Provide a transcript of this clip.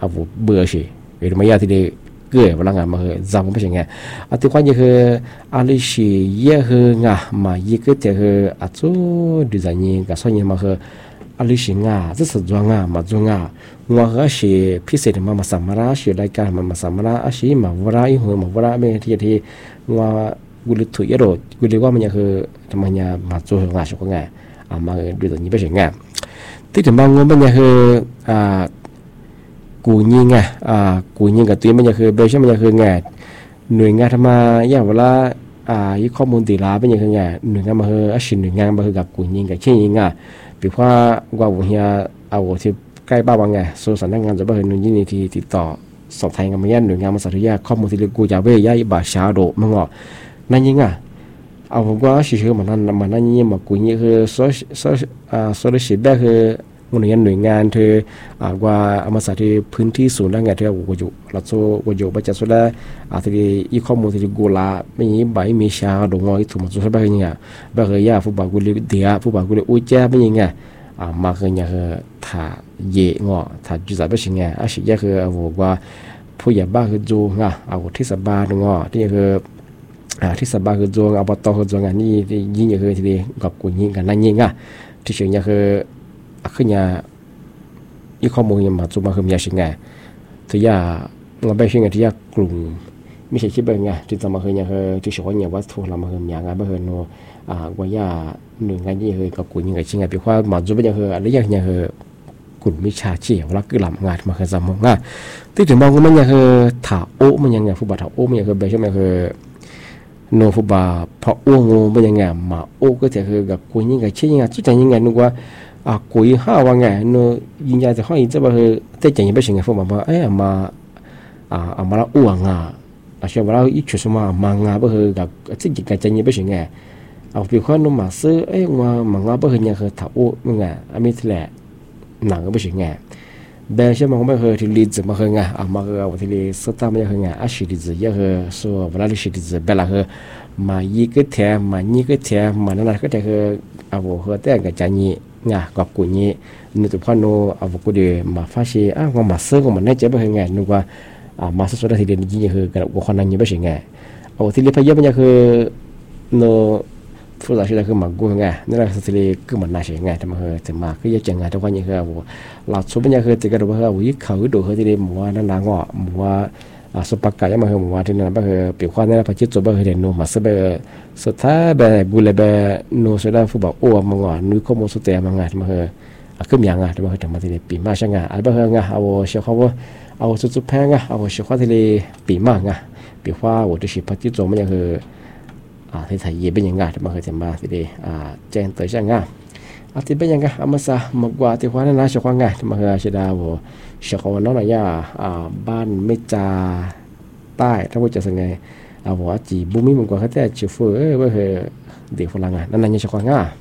vụ bữa gì vì mà giờ thì để gửi vào là mà dòng cái gì nghe thì quan như ali sĩ ye nga mà ye cái thì chỗ đi ra nhìn cả số nhìn mà ali sĩ nga rất là doang nga mà doang nga ngoài sĩ phi mà samara sĩ đại ca mà samara sĩ mà vora ý mà vora bên thì ngoài guli thủy rồi guli qua mình thằng mình mà做nga số nghe mà đi ra nhìn cái gì nghe thì thì mong mìnhกูยิงกูยิงกับตัวมันจะคือเบลใช่มันจะคือไงหน่วยงานทำมาอย่างเวลายี่ข้อมูลตีลาเป็นยังไงหน่วยงานมาคืออาชีพหน่วยงานมาคือกับกูยิงกับเช่นยิงปีว่าว่าวันนี้เอาที่ใกล้บ้านว่าไงส่วนสำนักงานจะเป็นหน่วยงานที่ติดต่อสอบถามกันมาเนี่ยหน่วยงานมาสัตยาข้อมูลที่กูจะเว้ยย่าบาชาโดมั่งนั่นยิงเอาผมว่าชื่อมันนั่นยิงมากูยิงคือโซลิสิแบบคือหน่วยงานเธอว่าอามาสาที่พื้นที่ศูนย์นั่งไงเธอวัจุเราโซวัจุบัจจุสุดแล้วที่อีข้อมูลที่กูลาไม่มีใบมีชาดงอยถูกมันสุดแบบนี้แบบเฮียฟุตบอลกูเลยเดียฟุตบอลกูเลยอุ้ยแจ้ไม่ยังไงมาคือเนี่ยคือถ้าเย่งถ้าจุดสายเป็นยังไงอาชีพคือว่าผู้ใหญ่บ้านคือจูงที่สบายงที่คือที่สบายคือจูงอบตคือจูงนี่ยิ่งคือที่กับกูยิ่งกันนั่นยิ่งที่เชื่อเนี่ยคือขึ้นยาอีข้อมูลยังมาจุมาคือมีสิ่งไงที่ยาเราไปสิ่งไงที่ยากลุ่มไม่ใช่คิดแบบไงที่จะมาคือเนี่ยคือที่ชอบเนี่ยวัตถุเรามาคืออย่างไงบ้างคือโนว่ายาหนึ่งงานยี่คือกับกลุ่มยังไงสิ่งไงเป็นว่ามาจุไปเนี่ยคืออะไรอย่างเนี่ยคือกลุ่มมิชาชีพแล้วก็หลับงานมาคือสมองง่ะที่ถึงมองก็มันเนี่ยคือถ่าโอ้มันยังไงฟุตบอลถ่าโอ้มันยังคือแบบใช่ไหมคือโนฟุตบอลพอโอ้งูมันยังไงมาโอ้ก็จะคือกับกลุ่มยังไงเช่นยังไงจุดใจยังไงนึกว่ากูยี่ห้าว่าไงโนยิงยาจะห้อยจะว่าคือแต่ใจยังไม่ใช่ไงฟุตบอลว่ามาละอ้วงเชื่อว่าเราอีกชุดมามังว่าคือกับสิ่งที่ใจยังไม่ใช่ไงปีข้อนู้มาซื้อว่ามังว่าคือยังคือถ่าโอ้มึงไงไม่ที่แหละหนังก็ไม่ใช่ไงเบลใช่ไหมว่าคือที่ลีด์มาคือไงมาคือว่าที่ลีสตาร์มาคือไงชีลีด์ยังคือส่วนเวลาลีชีลีด์เบลคือมายี่ก็แถมมายี่ก็แถมมานั่นก็จะคือคือแต่กับใจนี้กับกูนี้นึกถึงพ่อโนกูเดียมาฟ้าชีว่ามาซื้อของมันได้เจ็บไปยังไงนึกว่ามาซื้อสุดที่เดียนยี่คือกับบุคคลนั้นยี่ไปยังไงที่เลี้ยพยามันคือโนฟูซาชิลคือมากูยังไงนี่แหละที่เลี้ยคือมันน่าเชื่อไงแต่มาคือจะมาคือยังไงทุกวันยังคือเราสุดมันยังคือจะกระโดดว่าวิ่งเขาดูคือที่เลี้ยมัวนั่นนางมัวสุปากายมาคือมัวที่นั่นก็คือปีกว่านี่แหละพอจิตจบก็คือเดียนโนมาซื้อสุดท้ายแบบบุเล่แบบโนสุดท้ายฟุตบอลโอ้มังนึกข้อมูลสุดแต่มังไงมาคือขึ้นยังไงแต่มาคือทำมาที่เลี้ยปีมาใช่ไงอะไรแบบไงเชื่อเขาว่าสุดแพงเชื่อเขาที่เลี้ยปีมาไงปีว่าจะชิพอจิตจบมันยังคือที่ไทยเย่เป็นยังไงแต่มาคือจะมาที่เลี้ยแจ้งตัวใช่ไงที่เป็นยังไงมาซะมากกว่าที่ว่านั่นนะเชื่อเขาไงแต่มาคือเชื่อดาวเชื่อเขาว่าน้องหน่อยบ้านไม่จ่าใต้ถ้าว่าจะยังไงว่าจีบุ้มมีมันกว่าเขาแต่เชื่อเฟ้อว่าคือเด็กฝรั่งนั่นนั่นยังเชื่อเขาไง